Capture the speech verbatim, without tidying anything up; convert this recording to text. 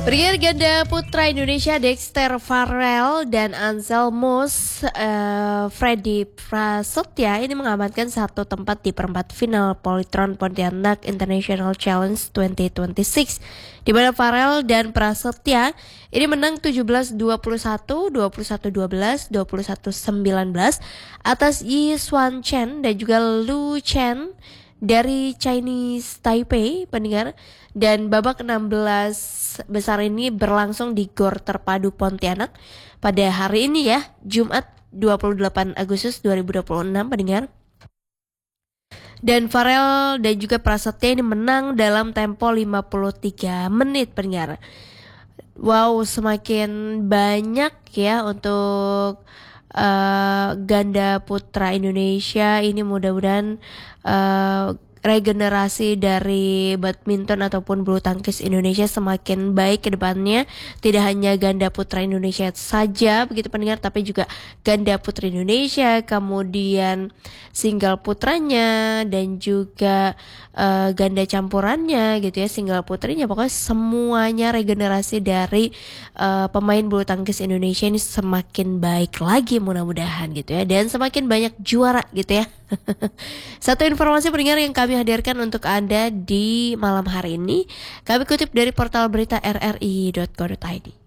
Pendengar ganda putra Indonesia Dexter Farrell dan Anselmus uh, Freddy Prasetya ini mengamankan satu tempat di perempat final Polytron Pontianak International Challenge dua ribu dua puluh enam, di mana Farrell dan Prasetya ini menang tujuh belas dua puluh satu, dua puluh satu dua belas, dua puluh satu sembilan belas atas Yi Xuan Chen dan juga Lu Chen dari Chinese Taipei, pendengar. Dan babak enam belas besar ini berlangsung di Gor Terpadu Pontianak pada hari ini ya, Jumat dua puluh delapan Agustus dua ribu dua puluh enam, pendengar. Dan Farrell dan juga Prasetya ini menang dalam tempo lima puluh tiga menit, pendengar. Wow, semakin banyak ya untuk uh, ganda putra Indonesia ini, mudah-mudahan uh, regenerasi dari badminton ataupun bulu tangkis Indonesia semakin baik ke depannya. Tidak hanya ganda putra Indonesia saja begitu, pendengar, tapi juga ganda putri Indonesia, kemudian single putranya dan juga uh, ganda campurannya gitu ya, single putrinya. Pokoknya semuanya regenerasi dari uh, pemain bulu tangkis Indonesia ini semakin baik lagi mudah-mudahan gitu ya, dan semakin banyak juara gitu ya. Satu informasi, pendengar, yang kami hadirkan untuk Anda di malam hari ini kami kutip dari portal berita r r i dot co dot i d.